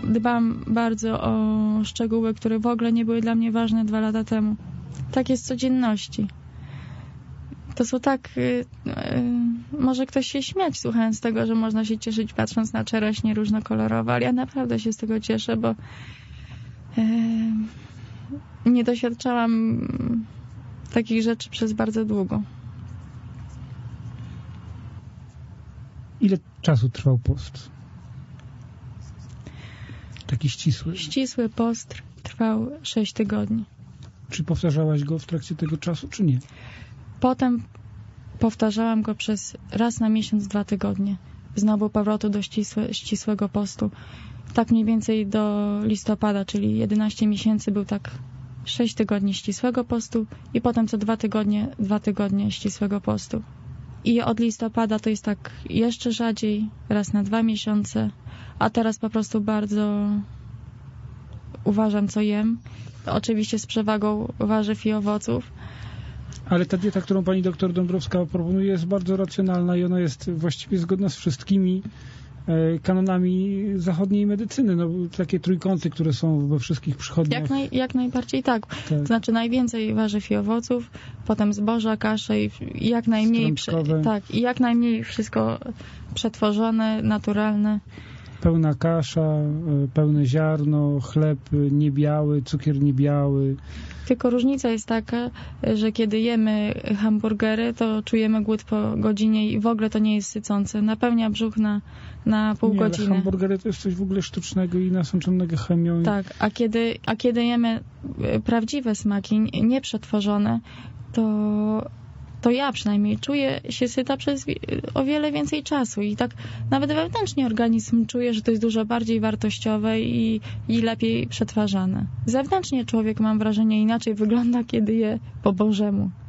dbam bardzo o szczegóły, które w ogóle nie były dla mnie ważne 2 lata temu. Tak jest w codzienności. To są tak... może ktoś się śmiać słuchając tego, że można się cieszyć patrząc na czereśnie różnokolorowe, ale ja naprawdę się z tego cieszę, bo nie doświadczałam takich rzeczy przez bardzo długo. Ile czasu trwał post? Taki ścisły. Ścisły post trwał 6 tygodni. Czy powtarzałaś go w trakcie tego czasu, czy nie? Potem powtarzałam go przez raz na miesiąc 2 tygodnie. Znowu powrotu do ścisłego postu. Tak mniej więcej do listopada, czyli 11 miesięcy był tak 6 tygodni ścisłego postu i potem co 2 tygodnie ścisłego postu. I od listopada to jest tak jeszcze rzadziej, raz na 2 miesiące, a teraz po prostu bardzo uważam, co jem. Oczywiście z przewagą warzyw i owoców. Ale ta dieta, którą pani doktor Dąbrowska proponuje, jest bardzo racjonalna i ona jest właściwie zgodna z wszystkimi kanonami zachodniej medycyny. No, takie trójkąty, które są we wszystkich przychodniach. Jak najbardziej tak. To znaczy najwięcej warzyw i owoców, potem zboża, kasze i jak najmniej i jak najmniej wszystko przetworzone, naturalne. Pełna kasza, pełne ziarno, chleb niebiały, cukier niebiały. Tylko różnica jest taka, że kiedy jemy hamburgery, to czujemy głód po godzinie i w ogóle to nie jest sycące. Napełnia brzuch na pół godziny. Ale hamburgery to jest coś w ogóle sztucznego i nasączonego chemią. Tak, a kiedy jemy prawdziwe smaki, nieprzetworzone, to ja przynajmniej czuję się syta przez o wiele więcej czasu i tak nawet wewnętrznie organizm czuje, że to jest dużo bardziej wartościowe i lepiej przetwarzane. Zewnętrznie człowiek, mam wrażenie, inaczej wygląda, kiedy je po Bożemu.